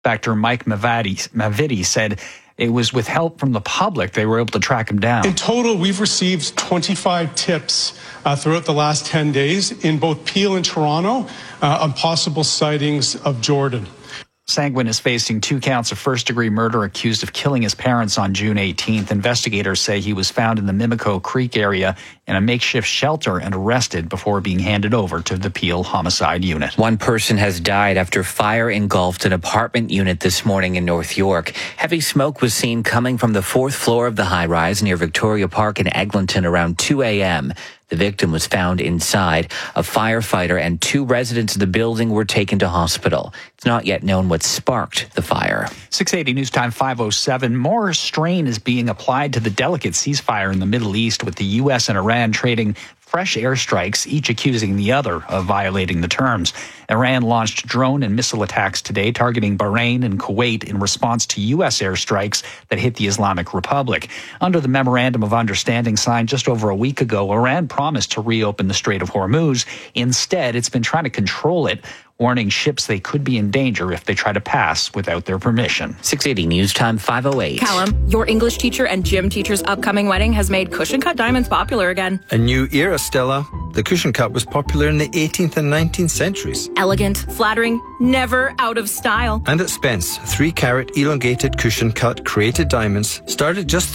Inspector Mike Mavidi said it was with help from the public they were able to track him down. In total, we've received 25 tips throughout the last 10 days in both Peel and Toronto on possible sightings of Jordan. Sanguin is facing 2 counts of first-degree murder, accused of killing his parents on June 18th. Investigators say he was found in the Mimico Creek area in a makeshift shelter and arrested before being handed over to the Peel Homicide Unit. 1 person has died after fire engulfed an apartment unit this morning in North York. Heavy smoke was seen coming from the 4th floor of the high-rise near Victoria Park in Eglinton around 2 a.m. The victim was found inside. A firefighter and 2 residents of the building were taken to hospital. It's not yet known what sparked the fire. 680 News Time 5:07. More strain is being applied to the delicate ceasefire in the Middle East, with the U.S. and Iran trading fresh airstrikes, each accusing the other of violating the terms. Iran launched drone and missile attacks today, targeting Bahrain and Kuwait in response to U.S. airstrikes that hit the Islamic Republic. Under the Memorandum of Understanding signed just over a week ago, Iran promised to reopen the Strait of Hormuz. Instead, it's been trying to control it, warning ships they could be in danger if they try to pass without their permission. 680 News Time 5:08. Callum, your English teacher and gym teacher's upcoming wedding has made cushion cut diamonds popular again. A new era, Stella. The cushion cut was popular in the 18th and 19th centuries. Elegant, flattering, never out of style. And at Spence, 3-carat elongated cushion cut created diamonds start at just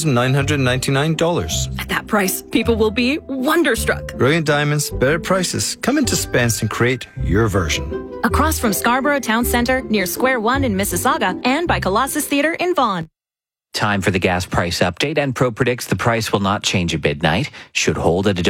$3,999. At that price, people will be wonderstruck. Brilliant diamonds, better prices. Come into Spence and create your version. Across from Scarborough Town Centre, near Square One in Mississauga, and by Colossus Theatre in Vaughan. Time for the gas price update. Enpro predicts the price will not change at midnight. Should hold at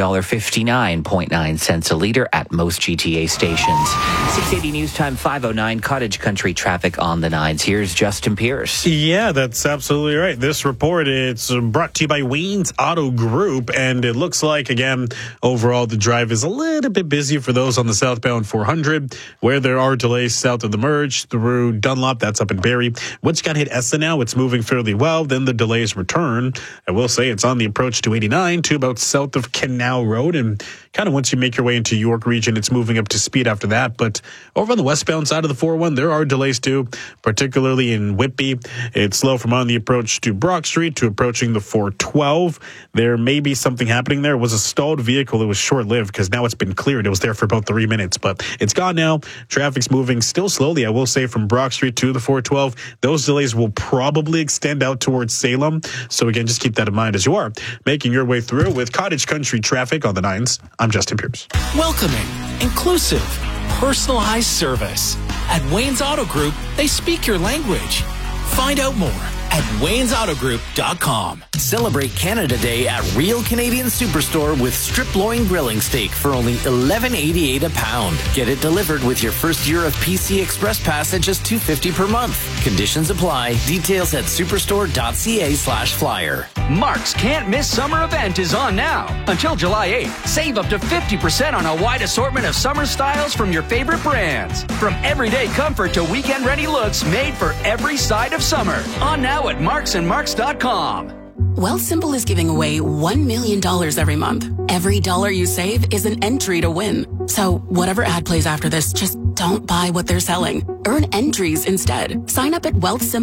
$1.59.9 a litre at most GTA stations. 680 News Time 5:09. Cottage Country traffic on the 9s. Here's Justin Pierce. Yeah, that's absolutely right. This report, it's brought to you by Wayne's Auto Group, and it looks like, again, overall the drive is a little bit busy for those on the southbound 400, where there are delays south of the merge through Dunlop. That's up in Barrie. Once you got hit Essa now, it's moving fairly well. Then the delays return. I will say it's on the approach to 89 to about south of Canal Road, and kind of once you make your way into York region, it's moving up to speed after that. But over on the westbound side of the 401, there are delays too, particularly in Whitby. It's slow from on the approach to Brock Street to approaching the 412. There may be something happening there. It was a stalled vehicle. It was short-lived because now it's been cleared. It was there for about 3 minutes, but it's gone now. Traffic's moving still slowly, I will say, from Brock Street to the 412. Those delays will probably extend out towards Salem. So again, just keep that in mind as you are making your way through with Cottage Country traffic on the 9s. I'm Justin Pierce. Welcoming, inclusive, personalized service. At Wayne's Auto Group, they speak your language. Find out more at waynesautogroup.com. Celebrate Canada Day at Real Canadian Superstore with strip loin grilling steak for only $11.88 a pound. Get it delivered with your first year of PC Express Pass at just $2.50 per month. Conditions apply. Details at superstore.ca/flyer. Mark's Can't Miss Summer event is on now. Until July 8th, save up to 50% on a wide assortment of summer styles from your favorite brands. From everyday comfort to weekend-ready looks made for every side of summer. On now at marksandmarks.com. Wealthsimple is giving away $1 million every month. Every dollar you save is an entry to win. So whatever ad plays after this, just don't buy what they're selling. Earn entries instead. Sign up at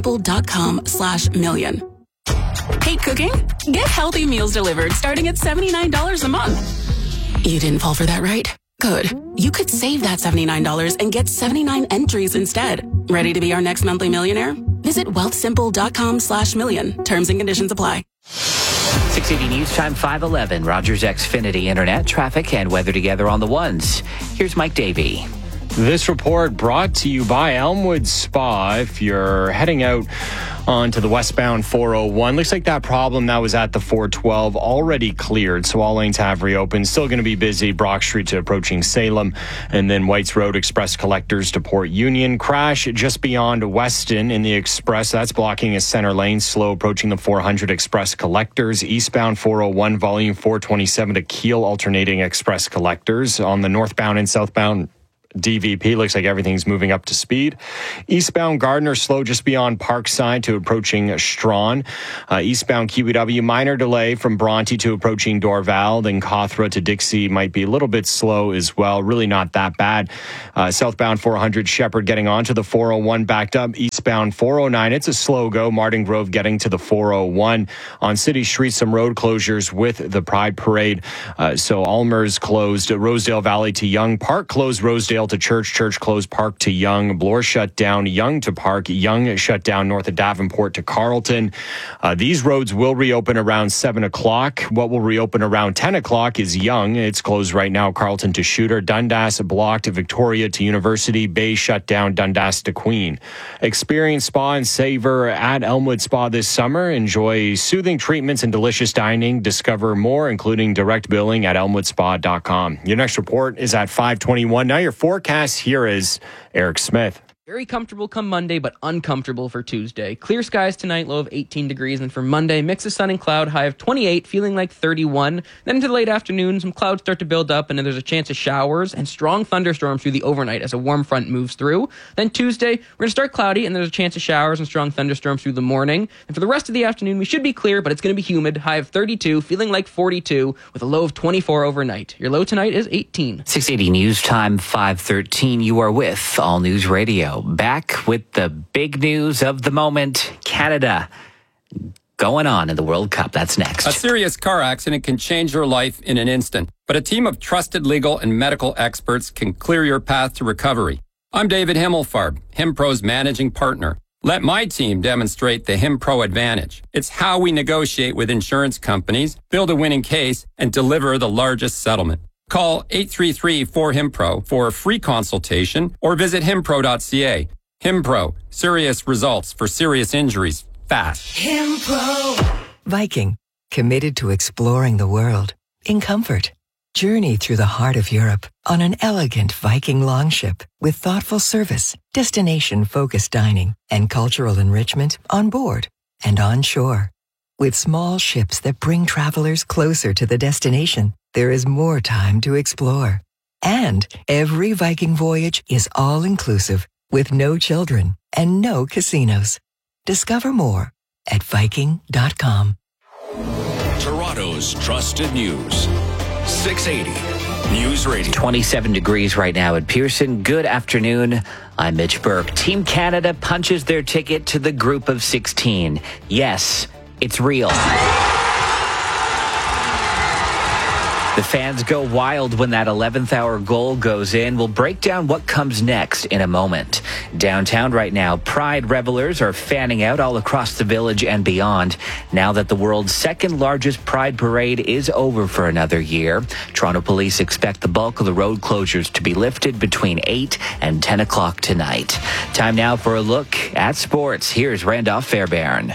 wealthsimple.com/million. Hate cooking? Get healthy meals delivered starting at $79 a month. You didn't fall for that, right? Good. You could save that $79 and get 79 entries instead. Ready to be our next monthly millionaire? Visit wealthsimple.com/million. Terms and conditions apply. 680 News Time 5:11. Rogers Xfinity Internet, traffic, and weather together on the 1s. Here's Mike Davey. This report brought to you by Elmwood Spa. If you're heading out onto the westbound 401, looks like that problem that was at the 412 already cleared, so all lanes have reopened. Still going to be busy. Brock Street to approaching Salem, and then Whites Road Express Collectors to Port Union. Crash just beyond Weston in the Express. That's blocking a center lane. Slow approaching the 400 Express Collectors. Eastbound 401, volume 427 to Kiel alternating Express Collectors. On the northbound and southbound DVP. Looks like everything's moving up to speed. Eastbound Gardner slow just beyond Parkside to approaching Strawn. Eastbound QEW minor delay from Bronte to approaching Dorval. Then Cawthra to Dixie might be a little bit slow as well. Really not that bad. Southbound 400 Shepherd getting onto the 401 backed up. Eastbound 409, it's a slow go. Martin Grove getting to the 401. On City Street, some road closures with the Pride Parade. So Almer's closed. Rosedale Valley to Young. Park closed. Rosedale to Church. Church closed. Park to Young. Bloor shut down. Young to Park. Young shut down north of Davenport to Carleton. These roads will reopen around 7 o'clock. What will reopen around 10 o'clock is Young. It's closed right now. Carleton to Shooter. Dundas blocked. Victoria to University. Bay shut down. Dundas to Queen. Experience spa and savor at Elmwood Spa this summer. Enjoy soothing treatments and delicious dining. Discover more, including direct billing at elmwoodspa.com. Your next report is at 5:21. Now your forecast, here is Eric Smith. Very comfortable come Monday, but uncomfortable for Tuesday. Clear skies tonight, low of 18 degrees. And for Monday, mix of sun and cloud, high of 28, feeling like 31. Then into the late afternoon, some clouds start to build up, and then there's a chance of showers and strong thunderstorms through the overnight as a warm front moves through. Then Tuesday, we're going to start cloudy, and there's a chance of showers and strong thunderstorms through the morning. And for the rest of the afternoon, we should be clear, but it's going to be humid, high of 32, feeling like 42, with a low of 24 overnight. Your low tonight is 18. 680 News Time, 5:13. You are with All News Radio. Back with the big news of the moment. Canada going on in the World Cup. That's next. A serious car accident can change your life in an instant, but a team of trusted legal and medical experts can clear your path to recovery. I'm David Himmelfarb, HimPro's managing partner. Let my team demonstrate the HimPro advantage. It's how we negotiate with insurance companies, build a winning case, and deliver the largest settlement. Call 833-4HIMPRO for a free consultation or visit himpro.ca. HimPro, serious results for serious injuries, fast. HimPro. Viking, committed to exploring the world in comfort. Journey through the heart of Europe on an elegant Viking longship with thoughtful service, destination-focused dining, and cultural enrichment on board and on shore. With small ships that bring travelers closer to the destination, there is more time to explore. And every Viking voyage is all-inclusive with no children and no casinos. Discover more at Viking.com. Toronto's trusted news. 680 News Radio. 27 degrees right now at Pearson. Good afternoon. I'm Mitch Burke. Team Canada punches their ticket to the group of 16. Yes, it's real. The fans go wild when that 11th hour goal goes in. We'll break down what comes next in a moment. Downtown right now, Pride revelers are fanning out all across the village and beyond. Now that the world's second largest Pride parade is over for another year, Toronto police expect the bulk of the road closures to be lifted between 8 and 10 o'clock tonight. Time now for a look at sports. Here's Randolph Fairbairn.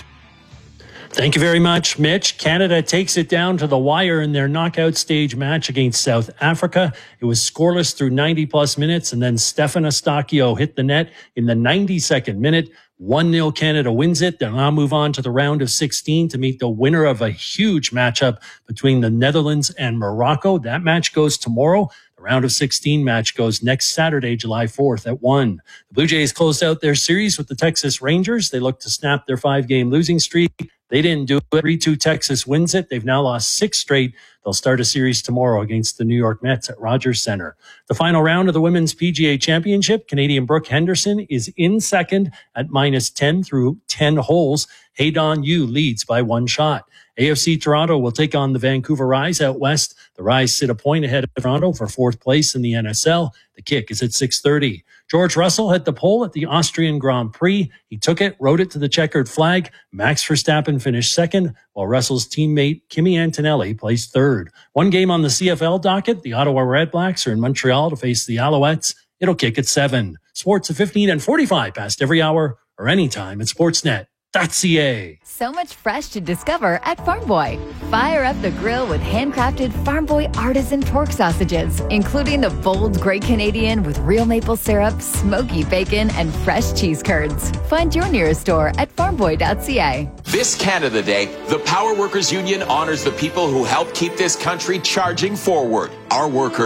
Thank you very much, Mitch. Canada takes it down to the wire in their knockout stage match against South Africa. It was scoreless through 90-plus minutes, and then Stefan Eustáquio hit the net in the 92nd minute. 1-0 Canada wins it. They'll now move on to the round of 16 to meet the winner of a huge matchup between the Netherlands and Morocco. That match goes tomorrow. The round of 16 match goes next Saturday, July 4th at 1. The Blue Jays closed out their series with the Texas Rangers. They look to snap their 5-game losing streak. They didn't do it. 3-2 Texas wins it. They've now lost 6 straight. They'll start a series tomorrow against the New York Mets at Rogers Center. The final round of the Women's PGA Championship, Canadian Brooke Henderson is in second at -10 through 10 holes. Haydon Yu leads by 1 shot. AFC Toronto will take on the Vancouver Rise out west. The Rise sit a point ahead of Toronto for 4th place in the NSL. The kick is at 6:30. George Russell hit the pole at the Austrian Grand Prix. He took it, rode it to the checkered flag. Max Verstappen finished second, while Russell's teammate Kimi Antonelli placed third. One game on the CFL docket. The Ottawa Redblacks are in Montreal to face the Alouettes. It'll kick at 7. Sports at 15 and 45 past every hour or anytime at Sportsnet.ca. So much fresh to discover at Farm Boy. Fire up the grill with handcrafted Farm Boy artisan pork sausages, including the bold Great Canadian with real maple syrup, smoky bacon, and fresh cheese curds. Find your nearest store at farmboy.ca. This Canada Day, the Power Workers Union honors the people who help keep this country charging forward, our workers.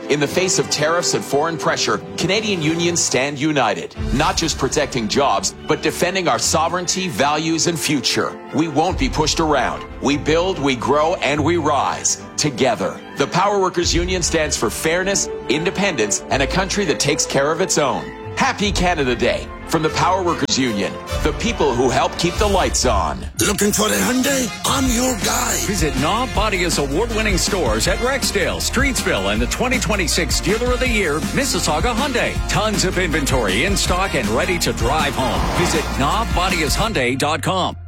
In the face of tariffs and foreign pressure, Canadian unions stand united, not just protecting jobs, but defending our sovereignty, values, and future. We won't be pushed around. We build, we grow, and we rise together. The Power Workers Union stands for fairness, independence, and a country that takes care of its own. Happy Canada Day from the Power Workers Union, the people who help keep the lights on. Looking for a Hyundai? I'm your guy. Visit Knob Bodia's award-winning stores at Rexdale, Streetsville, and the 2026 Dealer of the Year, Mississauga Hyundai. Tons of inventory in stock and ready to drive home. Visit knobbodiashyundai.com.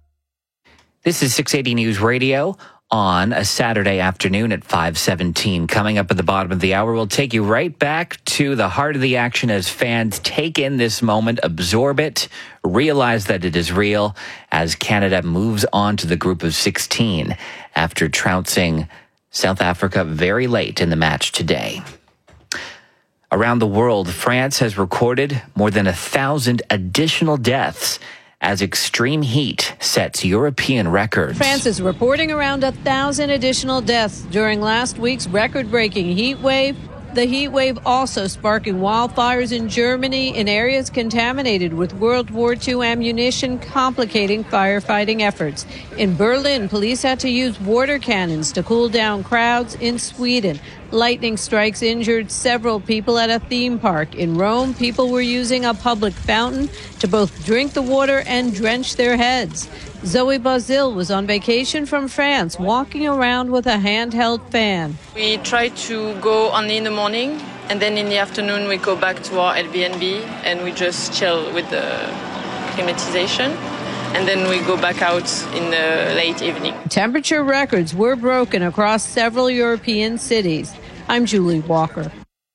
This is 680 News Radio on a Saturday afternoon at 5:17. Coming up at the bottom of the hour, we'll take you right back to the heart of the action as fans take in this moment, absorb it, realize that it is real as Canada moves on to the group of 16 after trouncing South Africa very late in the match today. Around the world, France has recorded more than 1,000 additional deaths as extreme heat sets European records. France is reporting around 1,000 additional deaths during last week's record-breaking heat wave. The heat wave also sparking wildfires in Germany in areas contaminated with World War II ammunition, complicating firefighting efforts. In Berlin, police had to use water cannons to cool down crowds. In Sweden, lightning strikes injured several people at a theme park. In Rome, people were using a public fountain to both drink the water and drench their heads. Zoe Bazil was on vacation from France, walking around with a handheld fan. We try to go only in the morning, and then in the afternoon we go back to our Airbnb and we just chill with the climatization. And then we go back out in the late evening. Temperature records were broken across several European cities. I'm Julie Walker.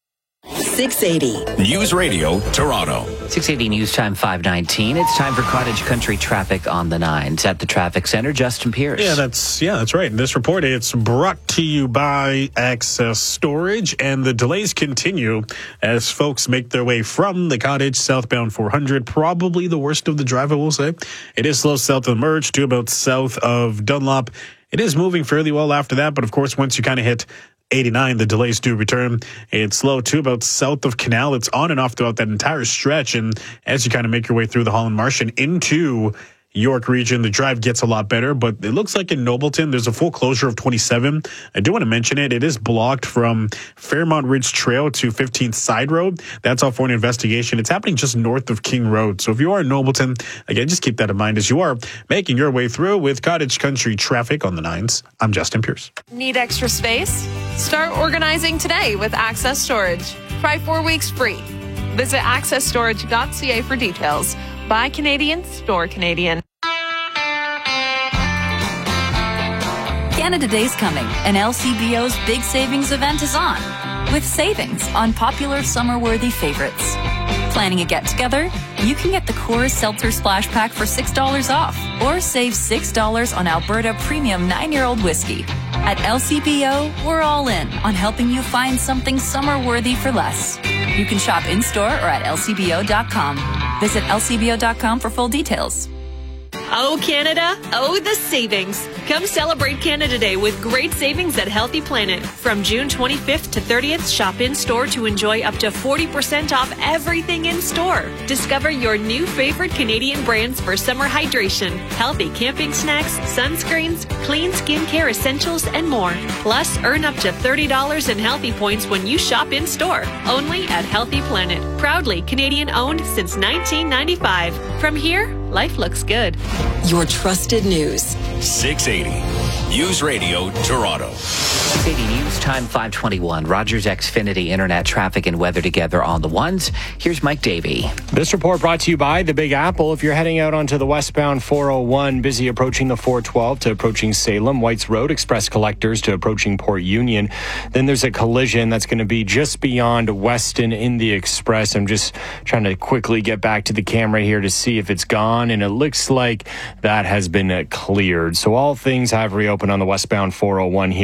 680 News Radio, Toronto. 680 News Time 5:19. It's time for Cottage Country traffic on the 9s at the traffic center. Justin Pierce. Yeah, that's right. In this report, it's brought to you by Access Storage, and the delays continue as folks make their way from the Cottage southbound 400. Probably the worst of the drive, I will say. It is slow south of Merge to about south of Dunlop. It is moving fairly well after that, but of course, once you kind of hit 89, the delays do return. It's slow too about south of Canal. It's on and off throughout that entire stretch. And as you kind of make your way through the Holland Marsh and into York region, the drive gets a lot better, but it looks like in Nobleton, there's a full closure of 27. I do want to mention it. It is blocked from Fairmont Ridge Trail to 15th Side Road. That's all for an investigation. It's happening just north of King Road. So if you are in Nobleton, again, just keep that in mind as you are making your way through with Cottage Country traffic on the 9s. I'm Justin Pierce. Need extra space? Start organizing today with Access Storage. Try 4 weeks free. Visit accessstorage.ca for details. Buy Canadian, store Canadian. Canada Day's coming, and LCBO's big savings event is on, with savings on popular summer-worthy favorites. Planning a get-together? You can get the Coors Seltzer Splash Pack for $6 off, or save $6 on Alberta Premium 9-year-old whiskey. At LCBO, we're all in on helping you find something summer-worthy for less. You can shop in-store or at lcbo.com. Visit lcbo.com for full details. Oh, Canada. Oh, the savings. Come celebrate Canada Day with great savings at Healthy Planet. From June 25th to 30th, shop in-store to enjoy up to 40% off everything in-store. Discover your new favorite Canadian brands for summer hydration, healthy camping snacks, sunscreens, clean skincare essentials, and more. Plus, earn up to $30 in Healthy Points when you shop in-store. Only at Healthy Planet. Proudly Canadian-owned since 1995. From here, life looks good. Your trusted news. 680 News Radio, Toronto. 680 News Time 5:21. Rogers Xfinity Internet traffic and weather together on the 1s. Here's Mike Davey. This report brought to you by the Big Apple. If you're heading out onto the westbound 401, busy approaching the 412 to approaching Salem, Whites Road, Express Collectors to approaching Port Union. Then there's a collision that's going to be just beyond Weston in the Express. I'm just trying to quickly get back to the camera here to see if it's gone, and it looks like that has been cleared. So all things have reopened on the westbound 401 here.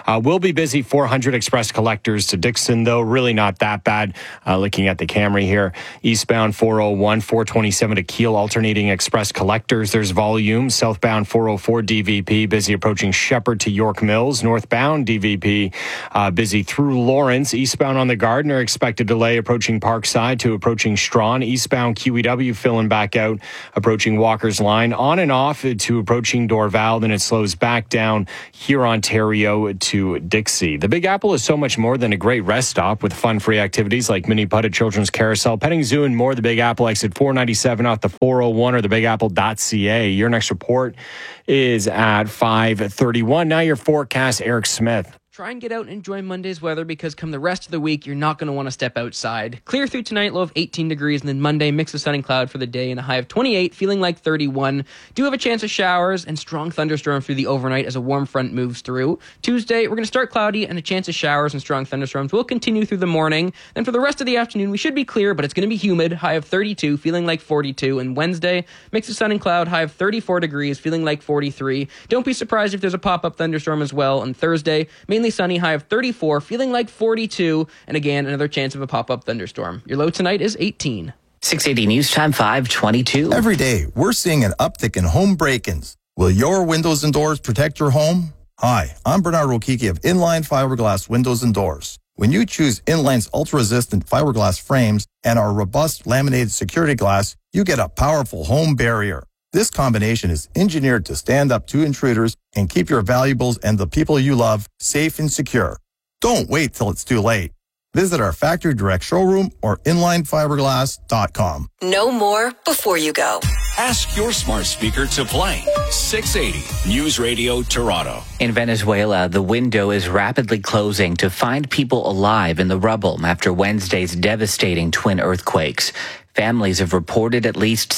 Will be busy 400 express collectors to Dixon, though. Really not that bad. Looking at the Camry here. Eastbound 401, 427 to Kiel, alternating express collectors. There's volume. Southbound 404 DVP, busy approaching Shepherd to York Mills. Northbound DVP, busy through Lawrence. Eastbound on the Gardner, expected delay approaching Parkside to approaching Strawn. Eastbound QEW filling back out, approaching Walker's Line. On and off to approaching Dorval. Then it slows back down here, Ontario to Dixie. The Big Apple is so much more than a great rest stop with fun-free activities like mini putt at Children's Carousel, petting zoo, and more. The Big Apple exit 497 off the 401 or thebigapple.ca. Your next report is at 5:31. Now your forecast, Eric Smith. Try and get out and enjoy Monday's weather because come the rest of the week, you're not going to want to step outside. Clear through tonight, low of 18 degrees, and then Monday, mix of sun and cloud for the day and a high of 28, feeling like 31. Do have a chance of showers and strong thunderstorms through the overnight as a warm front moves through. Tuesday, we're going to start cloudy and a chance of showers and strong thunderstorms will continue through the morning. Then for the rest of the afternoon, we should be clear, but it's going to be humid, high of 32, feeling like 42. And Wednesday, mix of sun and cloud, high of 34 degrees, feeling like 43. Don't be surprised if there's a pop-up thunderstorm as well. On Thursday, mainly sunny, high of 34, feeling like 42, and again, another chance of a pop-up thunderstorm. Your low tonight is 18. 680 News Time, 5:22. Every day, we're seeing an uptick in home break-ins. Will your windows and doors protect your home? Hi, I'm Bernard Rokiki of Inline Fiberglass Windows and Doors. When you choose Inline's ultra-resistant fiberglass frames and our robust laminated security glass, you get a powerful home barrier. This combination is engineered to stand up to intruders and keep your valuables and the people you love safe and secure. Don't wait till it's too late. Visit our factory direct showroom or inlinefiberglass.com. Know more before you go. Ask your smart speaker to play 680 News Radio Toronto. In Venezuela, the window is rapidly closing to find people alive in the rubble after Wednesday's devastating twin earthquakes. Families have reported at least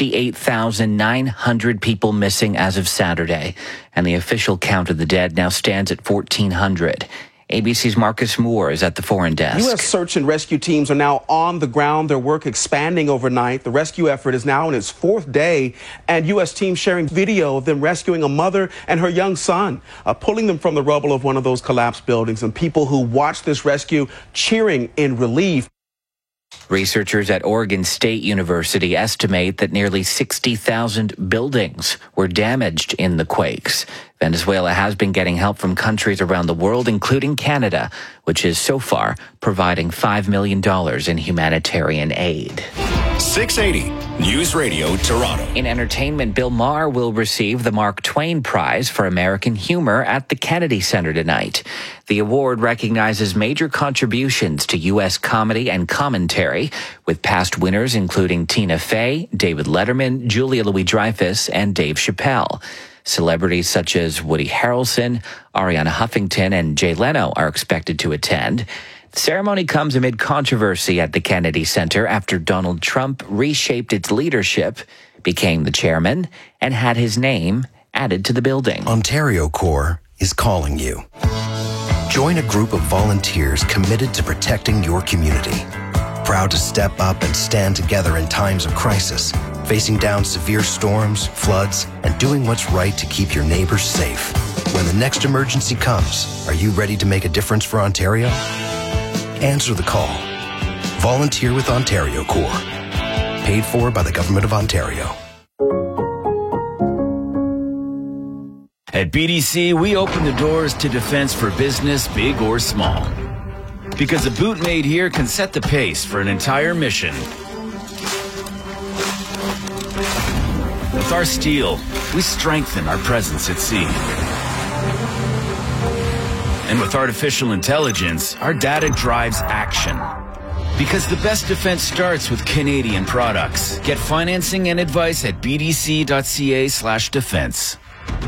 68,900 people missing as of Saturday, and the official count of the dead now stands at 1,400. ABC's Marcus Moore is at the foreign desk. U.S. search and rescue teams are now on the ground, their work expanding overnight. The rescue effort is now in its fourth day, and U.S. teams sharing video of them rescuing a mother and her young son, pulling them from the rubble of one of those collapsed buildings, and people who watched this rescue cheering in relief. Researchers at Oregon State University estimate that nearly 60,000 buildings were damaged in the quakes. Venezuela has been getting help from countries around the world, including Canada, which is so far providing $5 million in humanitarian aid. 680 News Radio Toronto. In entertainment, Bill Maher will receive the Mark Twain Prize for American Humor at the Kennedy Center tonight. The award recognizes major contributions to U.S. comedy and commentary, with past winners including Tina Fey, David Letterman, Julia Louis-Dreyfus, and Dave Chappelle. Celebrities such as Woody Harrelson, Ariana Huffington, and Jay Leno are expected to attend. The ceremony comes amid controversy at the Kennedy Center after Donald Trump reshaped its leadership, became the chairman, and had his name added to the building. Ontario Corps is calling you. Join a group of volunteers committed to protecting your community. Proud to step up and stand together in times of crisis, facing down severe storms, floods, and doing what's right to keep your neighbors safe. When the next emergency comes, are you ready to make a difference for Ontario? Answer the call. Volunteer with Ontario Corps. Paid for by the Government of Ontario. At BDC, we open the doors to defense for business, big or small. Because a boot made here can set the pace for an entire mission. With our steel, we strengthen our presence at sea. And with artificial intelligence, our data drives action. Because the best defense starts with Canadian products. Get financing and advice at bdc.ca/defense.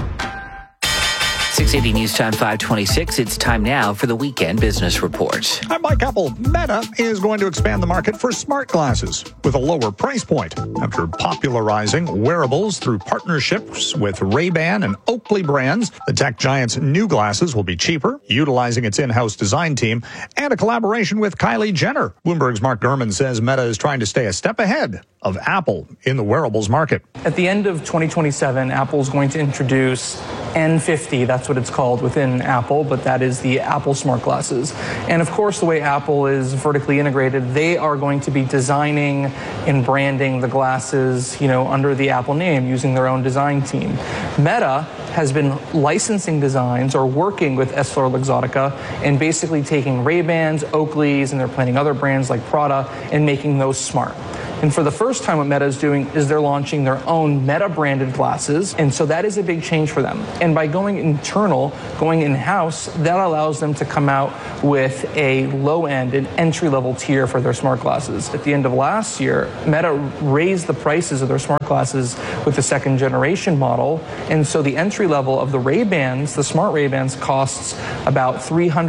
680 News Time, 526. It's time now for the Weekend Business Report. I'm Mike Apple. Meta is going to expand the market for smart glasses with a lower price point after popularizing wearables through partnerships with Ray-Ban and Oakley brands. The tech giant's new glasses will be cheaper, utilizing its in-house design team, and a collaboration with Kylie Jenner. Bloomberg's Mark Gurman says Meta is trying to stay a step ahead of Apple in the wearables market. At the end of 2027, Apple is going to introduce N50, that's what it's called within Apple, but that is the Apple smart glasses. And of course, the way Apple is vertically integrated, they are going to be designing and branding the glasses, under the Apple name, using their own design team. Meta has been licensing designs or working with EssilorLuxottica and basically taking Ray-Bans, Oakleys, and they're planning other brands like Prada and making those smart. And for the first time, what Meta is doing is they're launching their own Meta-branded glasses, and so that is a big change for them. And by going internal, going in-house, that allows them to come out with a low-end, an entry-level tier for their smart glasses. At the end of last year, Meta raised the prices of their smart glasses with the second-generation model, and so the entry level of the Ray-Bans, the smart Ray-Bans, costs about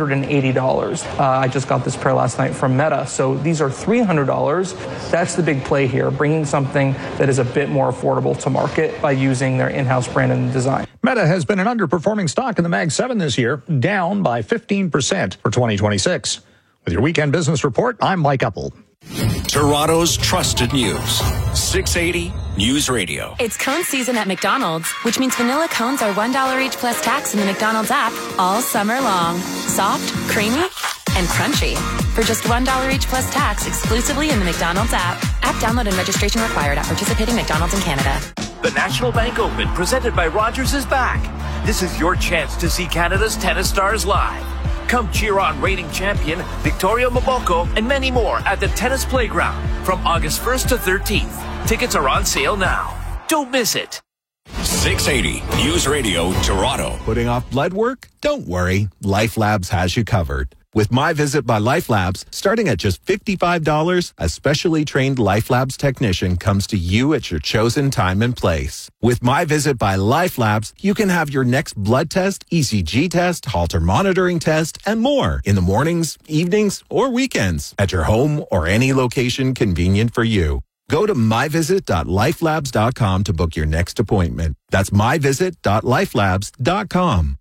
$380. I just got this pair last night from Meta, so these are $300. That's the big play here, bringing something that is a bit more affordable to market by using their in-house brand and design. Meta has been an underperforming stock in the Mag 7 this year, down by 15% for 2026. With your weekend business report, I'm Mike Uppel. Toronto's trusted news. 680 News Radio. It's cone season at McDonald's, which means vanilla cones are $1 each plus tax in the McDonald's app all summer long. Soft, creamy, and crunchy. For just $1 each plus tax exclusively in the McDonald's app. App download and registration required at participating McDonald's in Canada. The National Bank Open, presented by Rogers, is back. This is your chance to see Canada's tennis stars live. Come cheer on reigning champion Victoria Mboko and many more at the Tennis Playground from August 1st to 13th. Tickets are on sale now. Don't miss it. 680 News Radio Toronto. Putting off blood work? Don't worry. Life Labs has you covered. With My Visit by Life Labs, starting at just $55, a specially trained Life Labs technician comes to you at your chosen time and place. With My Visit by Life Labs, you can have your next blood test, ECG test, Holter monitoring test, and more in the mornings, evenings, or weekends at your home or any location convenient for you. Go to myvisit.lifelabs.com to book your next appointment. That's myvisit.lifelabs.com.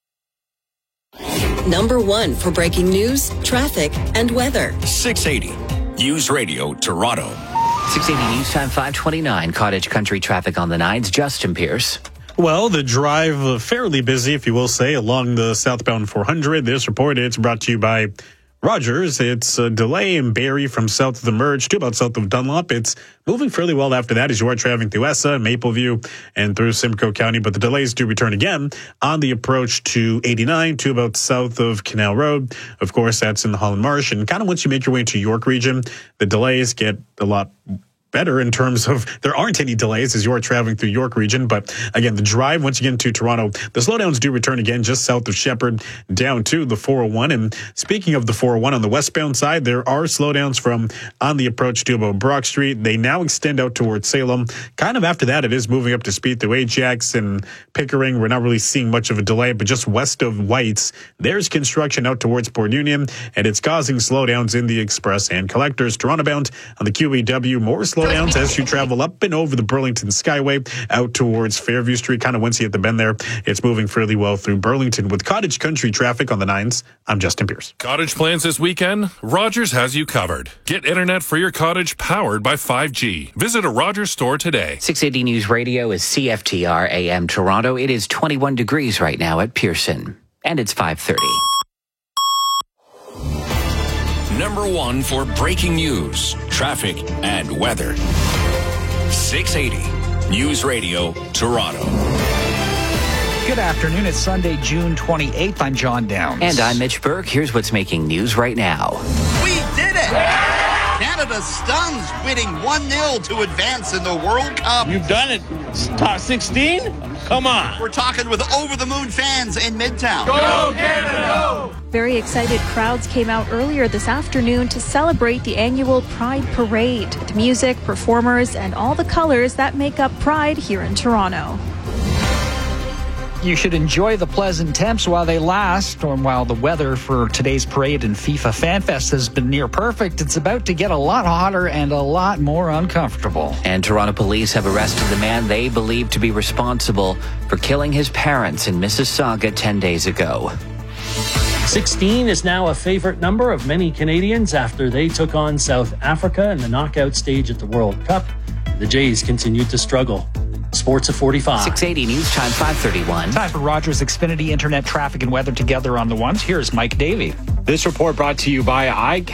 Number 1 for breaking news, traffic, and weather. 680 News Radio Toronto. 680 News Time 529. Cottage Country traffic on the 9s. Justin Pierce. Well, the drive fairly busy, if you will say, along the southbound 400. This report, it's brought to you by Rogers. It's a delay in Barrie from south of the Merge to about south of Dunlop. It's moving fairly well after that as you are traveling through Essa, Mapleview, and through Simcoe County. But the delays do return again on the approach to 89 to about south of Canal Road. Of course, that's in the Holland Marsh. And kind of once you make your way into York region, the delays get a lot better in terms of there aren't any delays as you are traveling through York region. But again, the drive once again to Toronto, the slowdowns do return again just south of Shepherd down to the 401. And speaking of the 401 on the westbound side, there are slowdowns from on the approach to about Brock Street. They now extend out towards Salem. Kind of after that, it is moving up to speed through Ajax and Pickering. We're not really seeing much of a delay, but just west of Whites, there's construction out towards Port Union, and it's causing slowdowns in the Express and Collectors. Toronto bound on the QEW, more slowdowns as you travel up and over the Burlington Skyway out towards Fairview Street. Kind of once you hit the bend there, it's moving fairly well through Burlington. With Cottage Country traffic on the 9s, I'm Justin Pierce. Cottage plans this weekend? Rogers has you covered. Get internet for your cottage powered by 5G. Visit a Rogers store today. 680 News Radio is CFTR AM Toronto. It is 21 degrees right now at Pearson, and it's 5:30. Number 1 for breaking news, traffic, and weather. 680 News Radio Toronto. Good afternoon. It's Sunday, June 28th. I'm John Downs. And I'm Mitch Burke. Here's what's making news right now. We did it! Canada stuns, winning 1-0 to advance in the World Cup. You've done it. Top 16? Come on. We're talking with over-the-moon fans in Midtown. Go Canada, go! Very excited crowds came out earlier this afternoon to celebrate the annual Pride Parade with music, performers, and all the colors that make up Pride here in Toronto. You should enjoy the pleasant temps while they last, or while the weather for today's parade and FIFA FanFest has been near perfect. It's about to get a lot hotter and a lot more uncomfortable. And Toronto police have arrested the man they believe to be responsible for killing his parents in Mississauga 10 days ago. 16 is now a favorite number of many Canadians after they took on South Africa in the knockout stage at the World Cup. The Jays continued to struggle. Sports at 45. 680 News Time 531. Time for Rogers Xfinity Internet Traffic and Weather together on the ones. Here's Mike Davey. This report brought to you by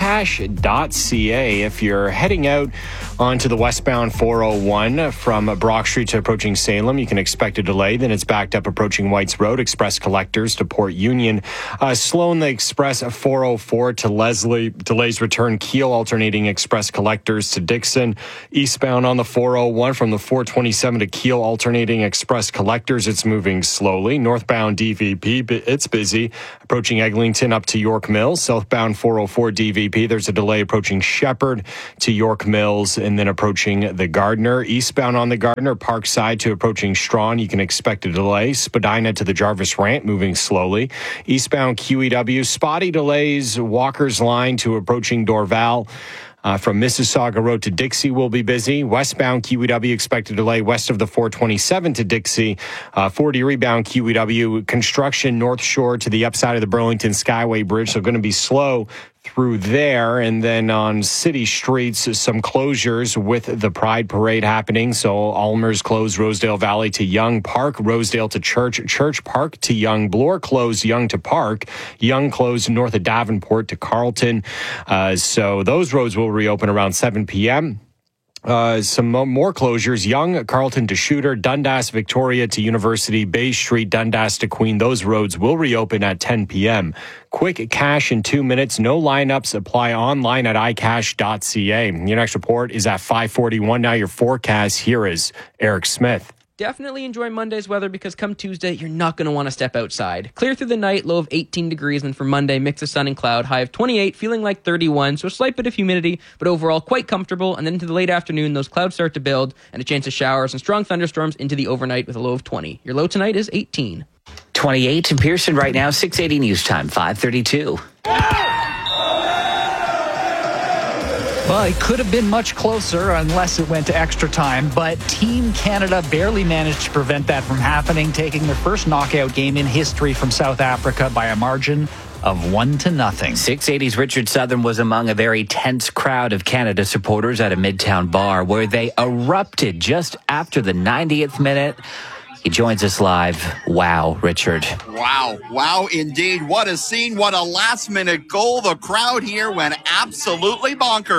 iCash.ca. If you're heading out onto the westbound 401 from Brock Street to approaching Salem, you can expect a delay. Then it's backed up approaching Whites Road, Express Collectors to Port Union. Slow in the Express 404 to Leslie. Delays return Kiel, alternating Express Collectors to Dixon. Eastbound on the 401 from the 427 to Kiel, alternating Express Collectors. It's moving slowly. Northbound DVP, it's busy. Approaching Eglinton up to York Mills. Southbound 404 DVP, there's a delay approaching Shepherd to York Mills and then approaching the Gardner. Eastbound on the Gardner, Parkside to approaching Strawn, you can expect a delay. Spadina to the Jarvis Rant, moving slowly. Eastbound QEW, spotty delays. Walker's Line to approaching Dorval. From Mississauga Road to Dixie will be busy. Westbound QEW expected delay west of the 427 to Dixie. 40 rebound QEW construction North Shore to the upside of the Burlington Skyway Bridge. So going to be slow through there. And then on city streets, some closures with the Pride Parade happening. So Almer's closed Rosedale Valley to Young Park, Rosedale to Church, Church Park to Young, Bloor closed Young to Park, Young closed north of Davenport to Carlton. So those roads will reopen around 7 p.m. Some more closures. Young, Carlton to Shooter, Dundas, Victoria to University, Bay Street, Dundas to Queen. Those roads will reopen at 10 p.m. Quick cash in 2 minutes. No lineups. Apply online at iCash.ca. Your next report is at 5:41. Now your forecast. Here is Eric Smith. Definitely enjoy Monday's weather because come Tuesday, you're not going to want to step outside. Clear through the night, low of 18 degrees, and for Monday, mix of sun and cloud, high of 28, feeling like 31, so a slight bit of humidity, but overall quite comfortable. And then into the late afternoon, those clouds start to build, and a chance of showers and strong thunderstorms into the overnight with a low of 20. Your low tonight is 18. 28 in Pearson right now, 680 News Time, 532. Well, it could have been much closer unless it went to extra time, but Team Canada barely managed to prevent that from happening, taking their first knockout game in history from South Africa by a margin of 1-0. 680's Richard Southern was among a very tense crowd of Canada supporters at a Midtown bar where they erupted just after the 90th minute. He joins us live. Wow, Richard. Wow, indeed. What a scene. What a last-minute goal. The crowd here went absolutely bonkers.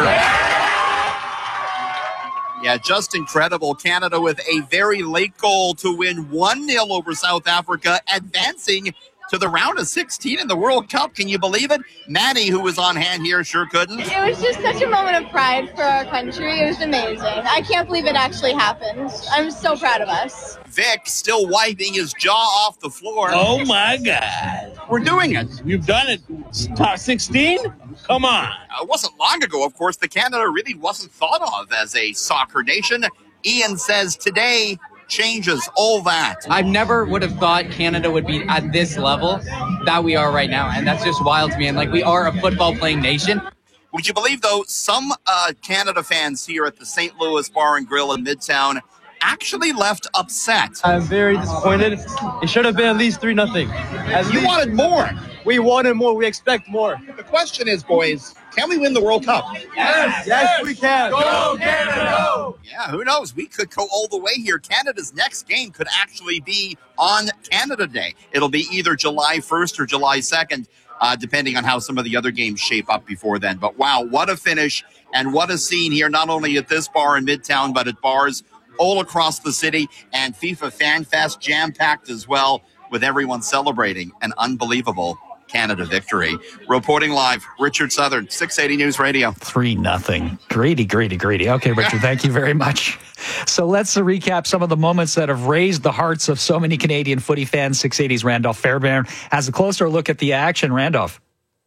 Yeah, just incredible. Canada with a very late goal to win 1-0 over South Africa, advancing to the round of 16 in the World Cup. Can you believe it? Maddie, who was on hand here, sure couldn't. It was just such a moment of pride for our country. It was amazing. I can't believe it actually happened. I'm so proud of us. Vic still wiping his jaw off the floor. Oh, my God. We're doing it. We've done it. Top 16? Come on. It wasn't long ago, of course, that Canada really wasn't thought of as a soccer nation. Ian says today changes all that. I never would have thought Canada would be at this level that we are right now, and that's just wild to me. And we are a football-playing nation. Would you believe, though, some Canada fans here at the St. Louis Bar and Grill in Midtown actually left upset? I'm very disappointed. It should have been at least 3-0. You wanted more. We wanted more. We expect more. The question is, boys, can we win the World Cup? Yes, we can. Go, Canada, go! Yeah, who knows? We could go all the way here. Canada's next game could actually be on Canada Day. It'll be either July 1st or July 2nd, depending on how some of the other games shape up before then. But wow, what a finish and what a scene here, not only at this bar in Midtown, but at bars all across the city, and FIFA Fan Fest jam-packed as well, with everyone celebrating an unbelievable Canada victory. Reporting live, Richard Southern, 680 News Radio. 3-0. Greedy. Okay, Richard, thank you very much. So let's recap some of the moments that have raised the hearts of so many Canadian footy fans. 680's Randolph Fairbairn has a closer look at the action. Randolph.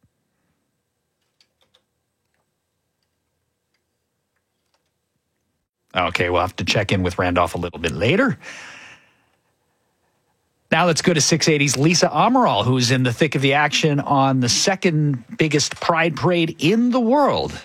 Okay, we'll have to check in with Randolph a little bit later. Now let's go to 680's Lisa Amaral, who's in the thick of the action on the second biggest Pride Parade in the world.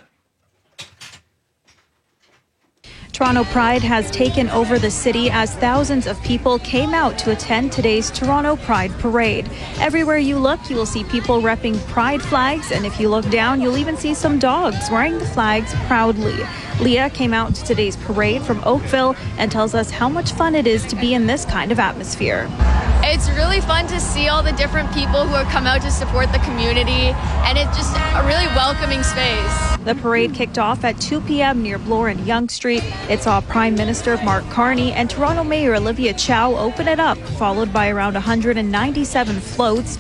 Toronto Pride has taken over the city as thousands of people came out to attend today's Toronto Pride Parade. Everywhere you look, you will see people repping Pride flags, and if you look down, you'll even see some dogs wearing the flags proudly. Leah came out to today's parade from Oakville and tells us how much fun it is to be in this kind of atmosphere. It's really fun to see all the different people who have come out to support the community, and it's just a really welcoming space. The parade kicked off at 2 p.m. near Bloor and Yonge Street. It saw Prime Minister Mark Carney and Toronto Mayor Olivia Chow open it up, followed by around 197 floats,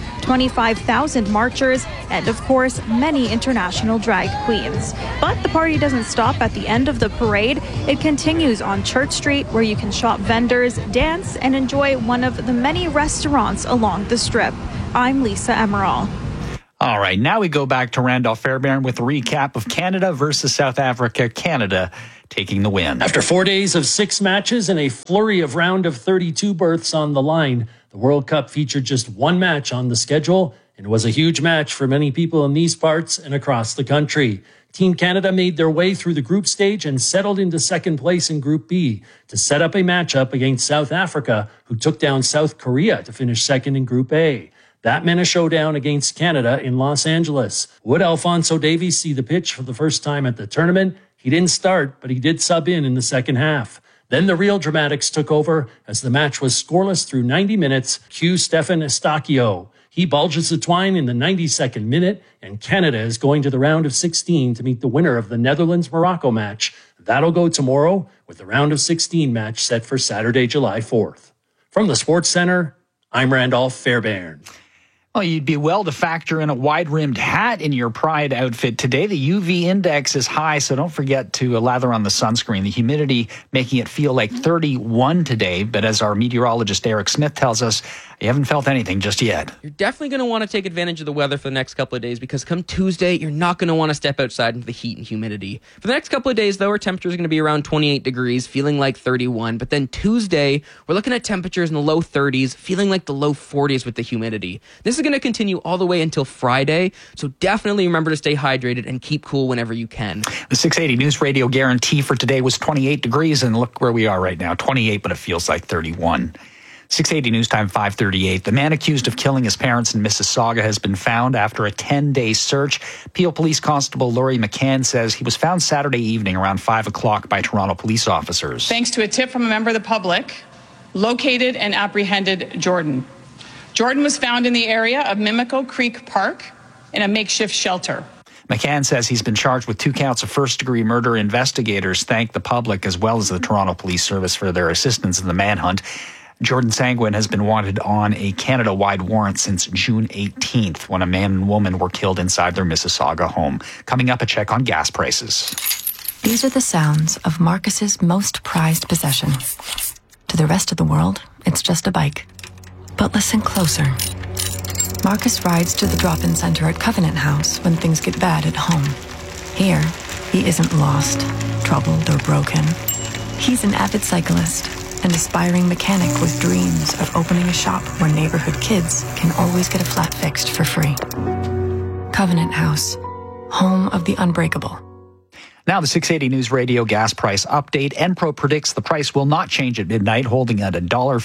25,000 marchers, and of course, many international drag queens. But the party doesn't stop at the end of the parade. It continues on Church Street, where you can shop vendors, dance, and enjoy one of the many restaurants along the strip. I'm Lisa Emerald. All right, now we go back to Randolph Fairbairn with a recap of Canada versus South Africa. Canada taking the win. After 4 days of 6 matches and a flurry of round of 32 berths on the line, the World Cup featured just one match on the schedule, and it was a huge match for many people in these parts and across the country. Team Canada made their way through the group stage and settled into second place in Group B to set up a matchup against South Africa, who took down South Korea to finish second in Group A. That meant a showdown against Canada in Los Angeles. Would Alphonso Davies see the pitch for the first time at the tournament? He didn't start, but he did sub in the second half. Then the real dramatics took over as the match was scoreless through 90 minutes. Cue Stefan Estacio. He bulges the twine in the 92nd minute, and Canada is going to the round of 16 to meet the winner of the Netherlands-Morocco match. That'll go tomorrow, with the round of 16 match set for Saturday, July 4th. From the Sports Center, I'm Randolph Fairbairn. Well, you'd be well to factor in a wide-rimmed hat in your Pride outfit today. The UV index is high, so don't forget to lather on the sunscreen. The humidity making it feel like 31 today, but as our meteorologist Eric Smith tells us, you haven't felt anything just yet. You're definitely going to want to take advantage of the weather for the next couple of days, because come Tuesday, you're not going to want to step outside into the heat and humidity. For the next couple of days, though, our temperatures are going to be around 28 degrees, feeling like 31. But then Tuesday, we're looking at temperatures in the low 30s, feeling like the low 40s with the humidity. This is going to continue all the way until Friday, so definitely remember to stay hydrated and keep cool whenever you can. The 680 News Radio guarantee for today was 28 degrees, and look where we are right now, 28, but it feels like 31. 680 News Time 5:38. The man accused of killing his parents in Mississauga has been found after a 10-day search. Peel Police Constable Laurie McCann says he was found Saturday evening around 5 o'clock by Toronto police officers. Thanks to a tip from a member of the public, located and apprehended Jordan. Jordan was found in the area of Mimico Creek Park in a makeshift shelter. McCann says he's been charged with 2 counts of first-degree murder. Investigators thank the public as well as the Toronto Police Service for their assistance in the manhunt. Jordan Sanguin has been wanted on a Canada-wide warrant since June 18th, when a man and woman were killed inside their Mississauga home. Coming up, a check on gas prices. These are the sounds of Marcus's most prized possession. To the rest of the world, it's just a bike. But listen closer. Marcus rides to the drop-in center at Covenant House when things get bad at home. Here, he isn't lost, troubled, or broken. He's an avid cyclist, an aspiring mechanic with dreams of opening a shop where neighborhood kids can always get a flat fixed for free. Covenant House, home of the unbreakable. Now the 680 News Radio gas price update. Enpro predicts the price will not change at midnight, holding at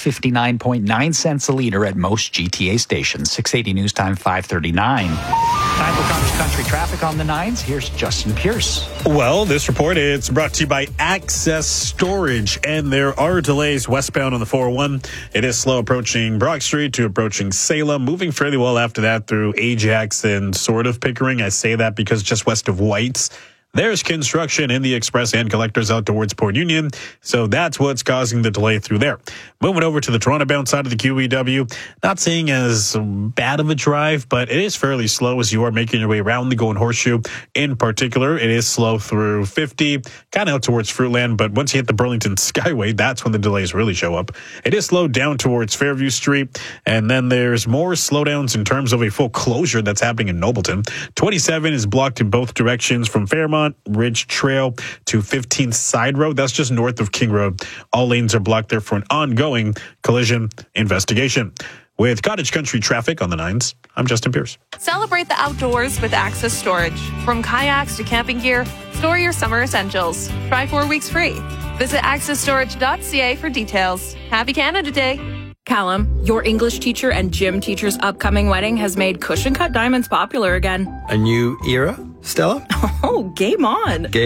$1.59.9 a liter at most GTA stations. 680 News Time 5:39. Time for country traffic on the 9s. Here's Justin Pierce. Well, this report is brought to you by Access Storage, and there are delays westbound on the 401. It is slow approaching Brock Street to approaching Salem, moving fairly well after that through Ajax and sort of Pickering. I say that because just west of White's, there's construction in the express and collectors out towards Port Union, so that's what's causing the delay through there. Moving over to the Toronto-bound side of the QEW, not seeing as bad of a drive, but it is fairly slow as you are making your way around the Golden Horseshoe. In particular, it is slow through 50, kind of out towards Fruitland, but once you hit the Burlington Skyway, that's when the delays really show up. It is slowed down towards Fairview Street, and then there's more slowdowns in terms of a full closure that's happening in Nobleton. 27 is blocked in both directions from Fairmont Ridge Trail to 15th Side Road. That's just north of King Road. All lanes are blocked there for an ongoing collision investigation. With Cottage Country traffic on the 9s, I'm Justin Pierce. Celebrate the outdoors with Access Storage. From kayaks to camping gear, store your summer essentials. Try 4 weeks free. Visit accessstorage.ca for details. Happy Canada Day. Callum, your English teacher and gym teacher's upcoming wedding has made cushion-cut diamonds popular again. A new era, Stella? Oh, game on. Game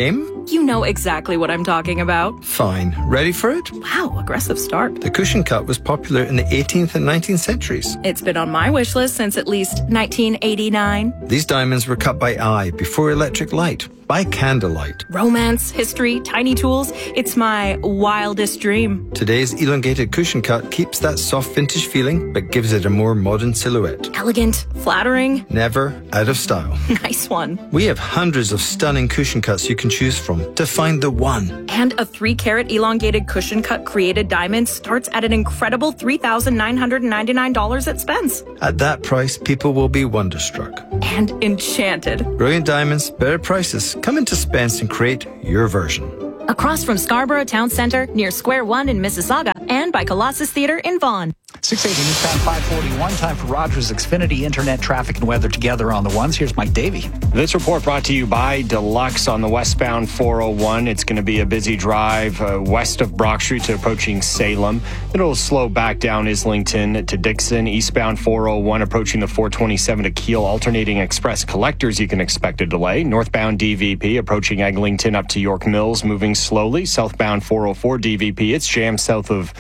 You know exactly what I'm talking about. Fine. Ready for it? Wow, aggressive start. The cushion cut was popular in the 18th and 19th centuries. It's been on my wish list since at least 1989. These diamonds were cut by eye before electric light. By candlelight. Romance, history, tiny tools. It's my wildest dream. Today's elongated cushion cut keeps that soft vintage feeling, but gives it a more modern silhouette. Elegant, flattering. Never out of style. Nice one. We have hundreds of stunning cushion cuts you can choose from to find the one. And a 3-carat elongated cushion cut created diamond starts at an incredible $3,999 at Spence. At that price, people will be wonderstruck. And enchanted. Brilliant diamonds, better prices. Come into Spence and create your version. Across from Scarborough Town Centre, near Square One in Mississauga, and by Colossus Theatre in Vaughan. 680 News Time 541. Time for Rogers Xfinity Internet traffic and weather together on the ones. Here's Mike Davey. This report brought to you by Deluxe on the westbound 401. It's going to be a busy drive west of Brock Street to approaching Salem. It'll slow back down Islington to Dixon. Eastbound 401 approaching the 427 to Kiel. Alternating express collectors, you can expect a delay. Northbound DVP approaching Eglinton up to York Mills, moving slowly. Southbound 404 DVP, it's jammed south of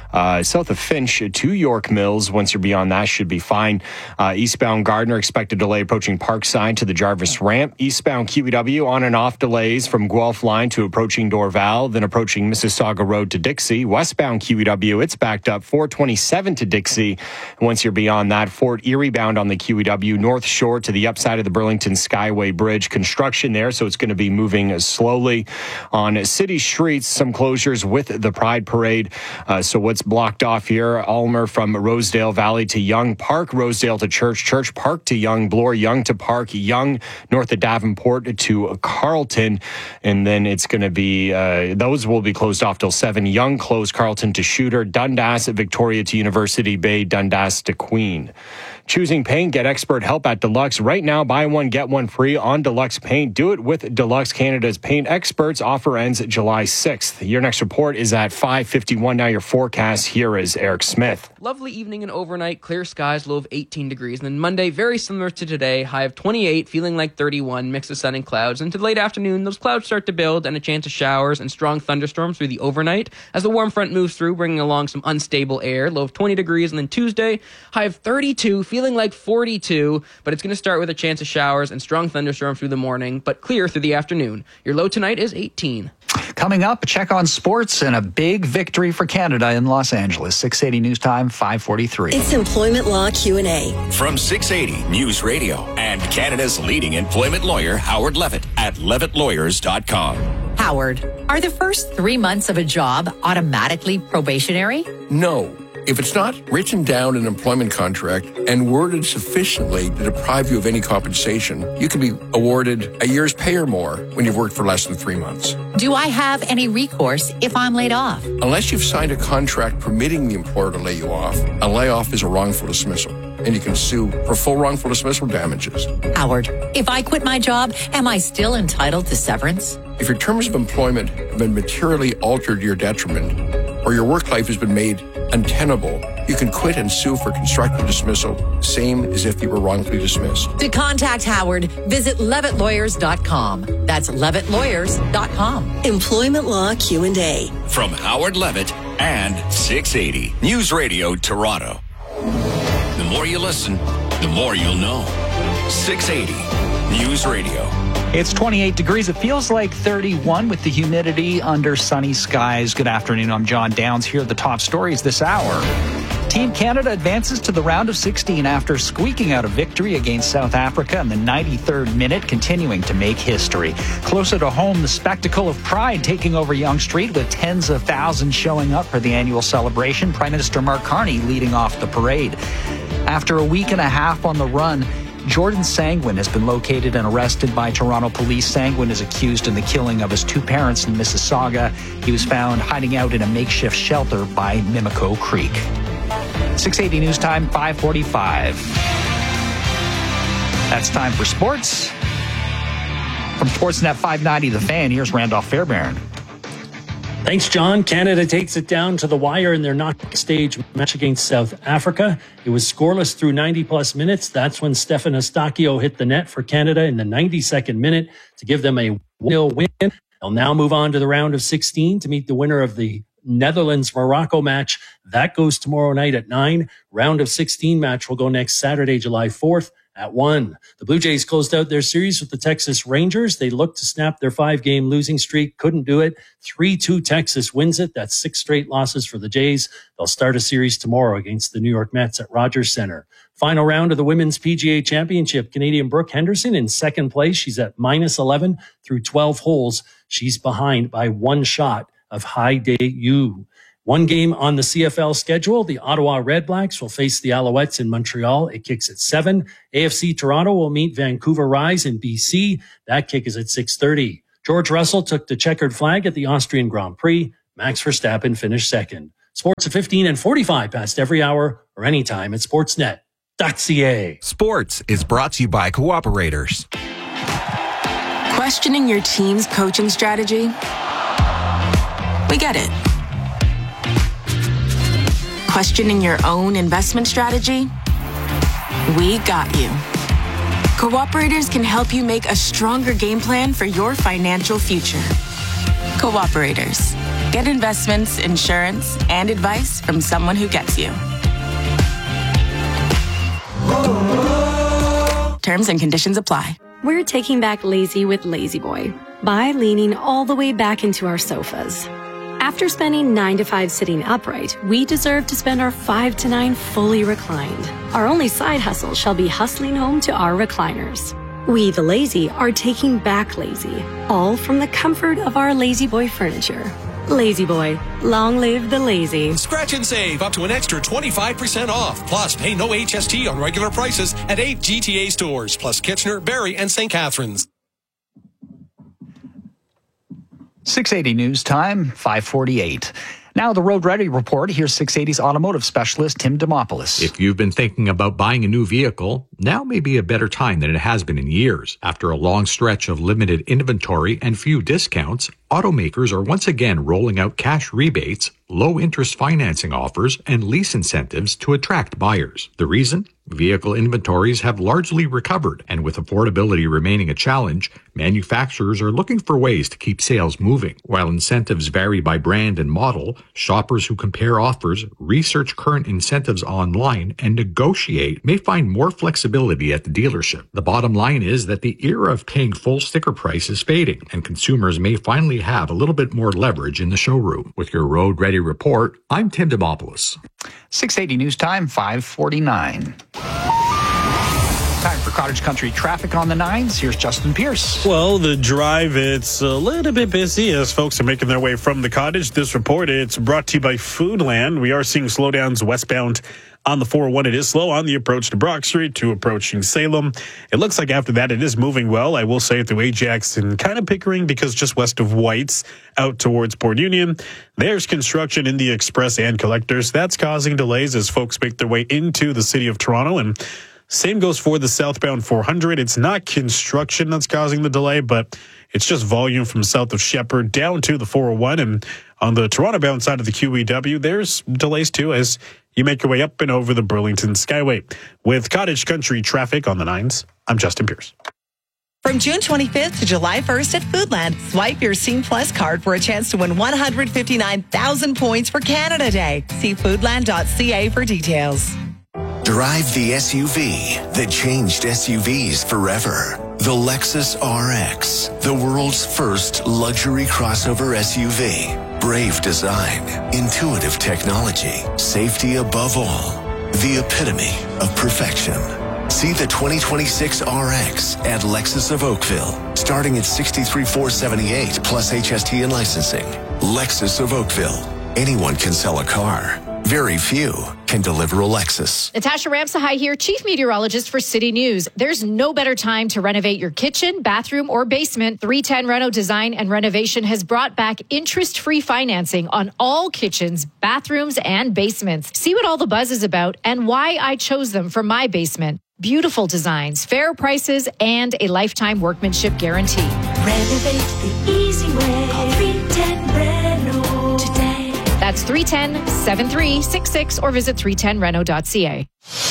Finch to York Mills. Once you're beyond that, should be fine. Eastbound Gardner, expected delay approaching Parkside to the Jarvis Ramp. Eastbound QEW, on and off delays from Guelph Line to approaching Dorval, then approaching Mississauga Road to Dixie. Westbound QEW, it's backed up 427 to Dixie. Once you're beyond that, Fort Erie bound on the QEW, North Shore to the upside of the Burlington Skyway Bridge. Construction there, so it's going to be moving slowly. On city streets, some closures with the Pride Parade. So what's blocked off here? Ulmer from Rosedale Valley to Young Park, Rosedale to Church, Church Park to Young, Bloor, Young to Park, Young north of Davenport to Carlton, and then it's going to be those will be closed off till 7. Young closed, Carlton to Shooter, Dundas, Victoria to University Bay, Dundas to Queen. Choosing paint, get expert help at Deluxe. Right now, buy one, get one free on Deluxe Paint. Do it with Deluxe, Canada's paint experts. Offer ends July 6th. Your next report is at 5:51. Now your forecast. Here is Eric Smith. Lovely evening and overnight, clear skies, low of 18 degrees. And then Monday, very similar to today, high of 28, feeling like 31, mix of sun and clouds. And to the late afternoon, those clouds start to build and a chance of showers and strong thunderstorms through the overnight as the warm front moves through, bringing along some unstable air, low of 20 degrees. And then Tuesday, high of 32, feeling like 42, but it's going to start with a chance of showers and strong thunderstorms through the morning, but clear through the afternoon. Your low tonight is 18. Coming up, a check on sports and a big victory for Canada in Los Angeles. 680 News Time, 543. It's Employment Law Q&A. From 680 News Radio and Canada's leading employment lawyer, Howard Levitt at levittlawyers.com. Howard, are the first 3 months of a job automatically probationary? No. If it's not written down in an employment contract and worded sufficiently to deprive you of any compensation, you can be awarded a year's pay or more when you've worked for less than 3 months. Do I have any recourse if I'm laid off? Unless you've signed a contract permitting the employer to lay you off, a layoff is a wrongful dismissal, and you can sue for full wrongful dismissal damages. Howard, if I quit my job, am I still entitled to severance? If your terms of employment have been materially altered to your detriment, or your work life has been made untenable, you can quit and sue for constructive dismissal, same as if you were wrongfully dismissed. To contact Howard, visit levittlawyers.com. That's levittlawyers.com. Employment Law Q&A. From Howard Levitt and 680 News Radio Toronto. The more you listen, the more you'll know. 680 News Radio. It's 28 degrees. It feels like 31 with the humidity under sunny skies. Good afternoon. I'm John Downs. Here are the top stories this hour. Team Canada advances to the round of 16 after squeaking out a victory against South Africa in the 93rd minute, continuing to make history. Closer to home, the spectacle of Pride taking over Yonge Street with tens of thousands showing up for the annual celebration. Prime Minister Mark Carney leading off the parade. After a week and a half on the run, Jordan Sangwin has been located and arrested by Toronto police. Sangwin is accused in the killing of his 2 parents in Mississauga. He was found hiding out in a makeshift shelter by Mimico Creek. 680 News Time, 545. That's time for sports. From Sportsnet 590, The Fan, here's Randolph Fairbairn. Thanks, John. Canada takes it down to the wire in their knockout stage match against South Africa. It was scoreless through 90-plus minutes. That's when Stefan Eustáquio hit the net for Canada in the 92nd minute to give them a 1-0 win. They'll now move on to the round of 16 to meet the winner of the Netherlands-Morocco match. That goes tomorrow night at 9. Round of 16 match will go next Saturday, July 4th at 1. The Blue Jays closed out their series with the Texas Rangers. They looked to snap their 5-game losing streak, couldn't do it. 3-2 Texas wins it. That's 6 straight losses for the Jays. They'll start a series tomorrow against the New York Mets at Rogers Center. Final round of the Women's PGA Championship. Canadian Brooke Henderson in second place. She's at -11 through 12 holes. She's behind by 1 shot of Haidai Yu. 1 game on the CFL schedule. The Ottawa Redblacks will face the Alouettes in Montreal. It kicks at 7. AFC Toronto will meet Vancouver Rise in BC. That kick is at 6:30. George Russell took the checkered flag at the Austrian Grand Prix. Max Verstappen finished second. Sports at 15 and 45 past every hour or anytime at sportsnet.ca. Sports is brought to you by Cooperators. Questioning your team's coaching strategy? We get it. Questioning your own investment strategy? We got you. Cooperators can help you make a stronger game plan for your financial future. Cooperators. Get investments, insurance, and advice from someone who gets you. Terms and conditions apply. We're taking back lazy with Lazy Boy by leaning all the way back into our sofas. After spending 9 to 5 sitting upright, we deserve to spend our 5 to 9 fully reclined. Our only side hustle shall be hustling home to our recliners. We, the lazy, are taking back lazy, all from the comfort of our Lazy Boy furniture. Lazy Boy, long live the lazy. Scratch and save up to an extra 25% off. Plus, pay no HST on regular prices at 8 GTA stores, plus Kitchener, Barrie, and St. Catharines. 680 news time, 5:48. Now the Road Ready Report. Here's 680's automotive specialist, Tim Demopoulos. If you've been thinking about buying a new vehicle, now may be a better time than it has been in years. After a long stretch of limited inventory and few discounts, automakers are once again rolling out cash rebates, low-interest financing offers, and lease incentives to attract buyers. The reason? Vehicle inventories have largely recovered, and with affordability remaining a challenge, manufacturers are looking for ways to keep sales moving. While incentives vary by brand and model, shoppers who compare offers, research current incentives online, and negotiate may find more flexibility at the dealership. The bottom line is that the era of paying full sticker price is fading, and consumers may finally have a little bit more leverage in the showroom. With your Road Ready Report, I'm Tim Demopoulos. 680 news time, 5:49. Time for Cottage Country traffic on the 9s. Here's Justin Pierce. Well, the drive, it's a little bit busy as folks are making their way from the cottage. This report, it's brought to you by Foodland. We are seeing slowdowns westbound on the 401. It is slow on the approach to Brock Street to approaching Salem. It looks like after that it is moving well. I will say through Ajax and kind of Pickering, because just west of White's out towards Port Union, there's construction in the Express and Collectors. That's causing delays as folks make their way into the city of Toronto. And same goes for the southbound 400. It's not construction that's causing the delay, but it's just volume from south of Shepherd down to the 401. And on the Toronto-bound side of the QEW, there's delays too as you make your way up and over the Burlington Skyway. With Cottage Country traffic on the 9s, I'm Justin Pierce. From June 25th to July 1st at Foodland, swipe your Scene Plus card for a chance to win 159,000 points for Canada Day. See foodland.ca for details. Drive the SUV that changed SUVs forever. The Lexus RX, the world's first luxury crossover SUV. Brave design, intuitive technology, safety above all. The epitome of perfection. See the 2026 RX at Lexus of Oakville, starting at $63,478 plus HST and licensing. Lexus of Oakville. Anyone can sell a car. Very few can deliver a Lexus. Natasha Ramsahai here, Chief Meteorologist for City News. There's no better time to renovate your kitchen, bathroom, or basement. 310 Reno Design and Renovation has brought back interest-free financing on all kitchens, bathrooms, and basements. See what all the buzz is about and why I chose them for my basement. Beautiful designs, fair prices, and a lifetime workmanship guarantee. Renovate the easy way. Call 310 Reno today. That's 310-7366 or visit 310reno.ca.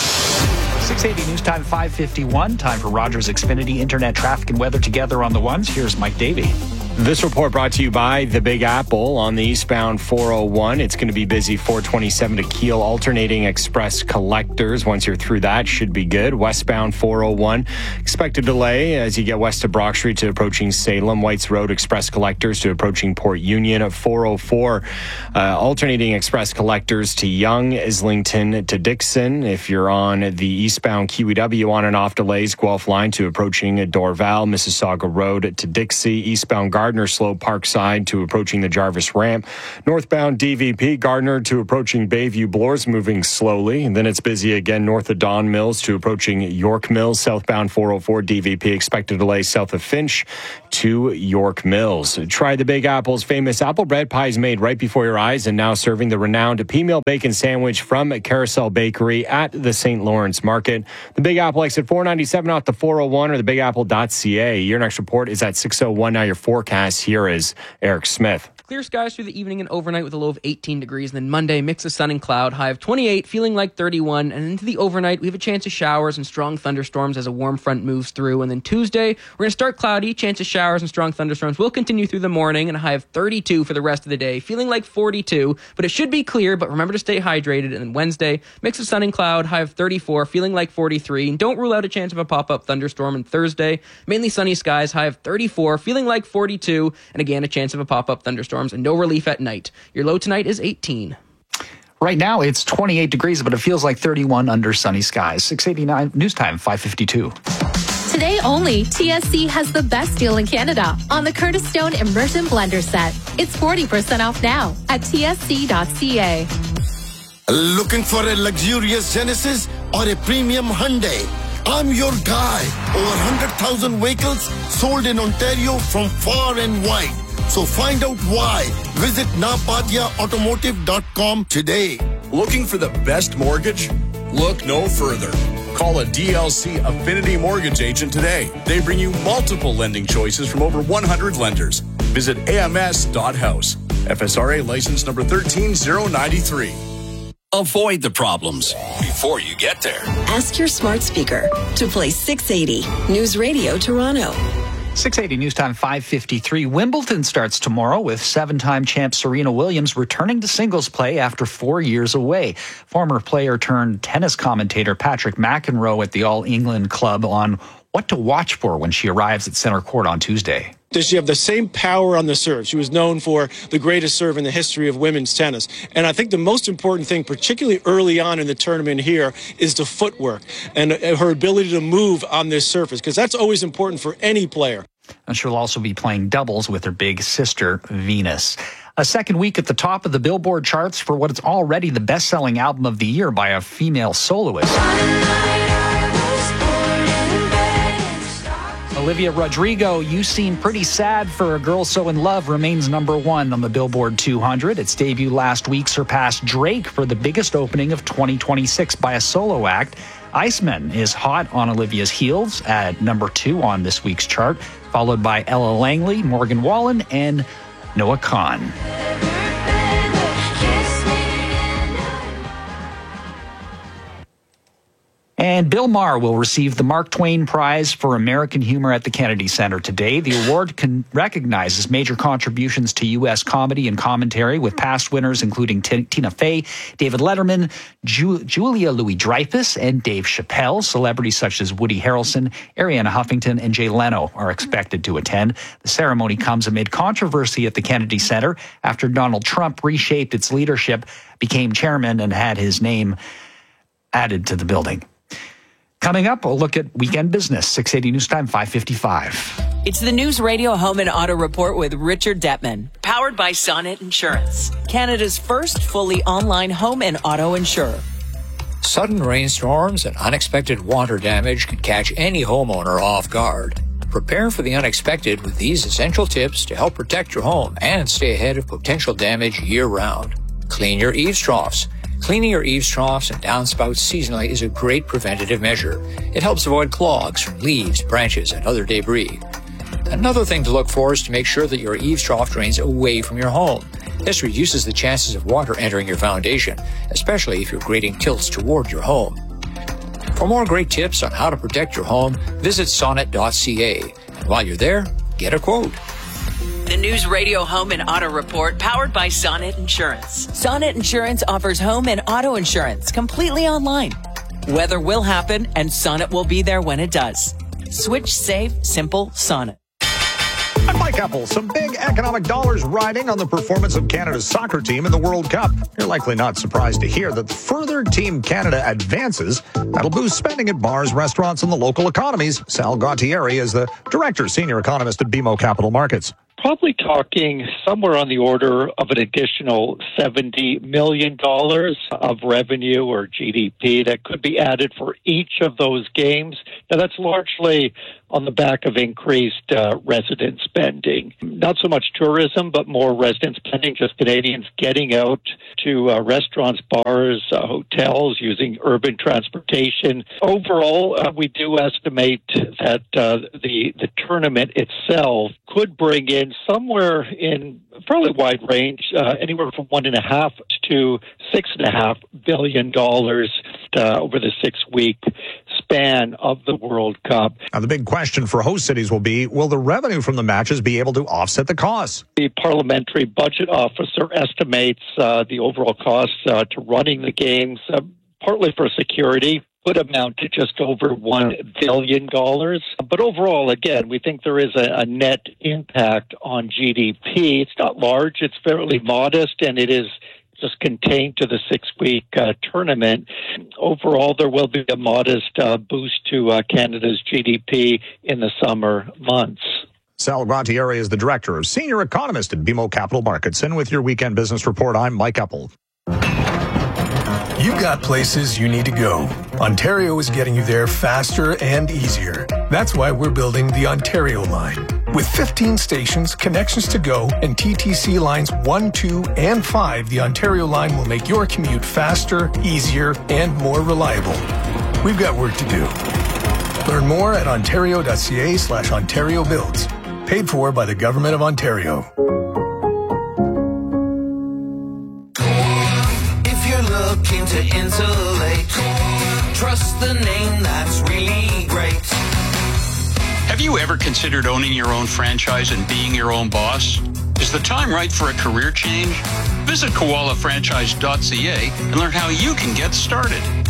680 news time, 5:51. Time for Rogers Xfinity Internet traffic and weather together on the 1s. Here's Mike Davey. This report brought to you by the Big Apple on the eastbound 401. It's going to be busy 427 to Kiel, alternating express collectors. Once you're through that, should be good. Westbound 401, expected delay as you get west of Brock Street to approaching Salem. Whites Road express collectors to approaching Port Union. 404, alternating express collectors to Young, Islington to Dixon. If you're on the eastbound QEW, on and off delays, Guelph line to approaching Dorval, Mississauga Road to Dixie. Eastbound Gardner Slope Parkside to approaching the Jarvis Ramp. Northbound DVP Gardner to approaching Bayview Bloors, moving slowly. And then it's busy again north of Don Mills to approaching York Mills. Southbound 404 DVP expected delay south of Finch to York Mills. Try the Big Apple's famous apple bread pies made right before your eyes and now serving the renowned P-Meal Bacon Sandwich from Carousel Bakery at the St. Lawrence Market. The Big Apple exit 497 off the 401 or thebigapple.ca. Your next report is at 6:01. Now your forecast. Here is Eric Smith. Clear skies through the evening and overnight with a low of 18 degrees. And then Monday, mix of sun and cloud, high of 28, feeling like 31. And into the overnight, we have a chance of showers and strong thunderstorms as a warm front moves through. And then Tuesday, we're going to start cloudy, chance of showers and strong thunderstorms will continue through the morning, and a high of 32 for the rest of the day, feeling like 42. But it should be clear, but remember to stay hydrated. And then Wednesday, mix of sun and cloud, high of 34, feeling like 43. And don't rule out a chance of a pop-up thunderstorm. And Thursday, mainly sunny skies, high of 34, feeling like 42. And again, a chance of a pop-up thunderstorms and no relief at night. Your low tonight is 18. Right now, it's 28 degrees, but it feels like 31 under sunny skies. 6:89 news time, 5:52. Today only, TSC has the best deal in Canada on the Curtis Stone Immersion Blender Set. It's 40% off now at tsc.ca. Looking for a luxurious Genesis or a premium Hyundai? I'm your guy. Over 100,000 vehicles sold in Ontario from far and wide. So find out why. Visit napadiaautomotive.com today. Looking for the best mortgage? Look no further. Call a DLC Affinity Mortgage agent today. They bring you multiple lending choices from over 100 lenders. Visit ams.house. FSRA license number 13093. Avoid the problems before you get there. Ask your smart speaker to play 680 News Radio Toronto. 680 news time, 5:53. Wimbledon starts tomorrow with 7-time champ Serena Williams returning to singles play after 4 years away. Former player turned tennis commentator Patrick McEnroe at the All England Club on what to watch for when she arrives at center court on Tuesday. Does she have the same power on the serve? She was known for the greatest serve in the history of women's tennis. And I think the most important thing, particularly early on in the tournament here, is the footwork and her ability to move on this surface, because that's always important for any player. And she'll also be playing doubles with her big sister, Venus. A second week at the top of the Billboard charts for what is already the best-selling album of the year by a female soloist. Olivia Rodrigo, You Seem Pretty Sad for a Girl So in Love, remains number 1 on the Billboard 200. Its debut last week surpassed Drake for the biggest opening of 2026 by a solo act. Iceman is hot on Olivia's heels at number 2 on this week's chart, followed by Ella Langley, Morgan Wallen, and Noah Kahan. And Bill Maher will receive the Mark Twain Prize for American Humor at the Kennedy Center today. The award recognizes major contributions to U.S. comedy and commentary, with past winners including Tina Fey, David Letterman, Julia Louis-Dreyfus, and Dave Chappelle. Celebrities such as Woody Harrelson, Ariana Huffington, and Jay Leno are expected to attend. The ceremony comes amid controversy at the Kennedy Center after Donald Trump reshaped its leadership, became chairman, and had his name added to the building. Coming up, we'll look at weekend business. 680 news time, 5:55. It's the News Radio Home and Auto Report with Richard Detman, powered by Sonnet Insurance, Canada's first fully online home and auto insurer. Sudden rainstorms and unexpected water damage can catch any homeowner off guard. Prepare for the unexpected with these essential tips to help protect your home and stay ahead of potential damage year-round. Clean your eaves troughs. Cleaning your eaves troughs and downspouts seasonally is a great preventative measure. It helps avoid clogs from leaves, branches, and other debris. Another thing to look for is to make sure that your eaves trough drains away from your home. This reduces the chances of water entering your foundation, especially if your grading tilts toward your home. For more great tips on how to protect your home, visit sonnet.ca. And while you're there, get a quote. The News Radio Home and Auto Report, powered by Sonnet Insurance. Sonnet Insurance offers home and auto insurance completely online. Weather will happen, and Sonnet will be there when it does. Switch, save, simple, Sonnet. I'm Mike Apple. Some big economic dollars riding on the performance of Canada's soccer team in the World Cup. You're likely not surprised to hear that the further Team Canada advances, that'll boost spending at bars, restaurants, and the local economies. Sal Gautieri is the director, senior economist at BMO Capital Markets. Probably talking somewhere on the order of an additional $70 million of revenue or GDP that could be added for each of those games. Now, that's largely on the back of increased resident spending. Not so much tourism, but more resident spending, just Canadians getting out to restaurants, bars, hotels, using urban transportation. Overall, we do estimate that the tournament itself could bring in somewhere in a fairly wide range, anywhere from $1.5 to $6.5 billion over the 6-week span of the World Cup. Now, the big question for host cities will be, will the revenue from the matches be able to offset the costs? The parliamentary budget officer estimates the overall costs to running the games, partly for security, would amount to just over $1 billion. But overall, again, we think there is a net impact on GDP. It's not large, it's fairly modest, and it is just contained to the 6-week tournament. Overall, there will be a modest boost to Canada's GDP in the summer months. Sal Gautieri is the director of senior economist at BMO Capital Markets. And with your weekend business report, I'm Mike Apple. You've got places you need to go. Ontario is getting you there faster and easier. That's why we're building the Ontario line. With 15 stations, connections to go, and TTC lines 1, 2, and 5, the Ontario line will make your commute faster, easier, and more reliable. We've got work to do. Learn more at ontario.ca/Ontario Builds. Paid for by the Government of Ontario. Looking to insulate, trust the name that's really great. Have you ever considered owning your own franchise and being your own boss? Is the time right for a career change? Visit koalafranchise.ca and learn how you can get started.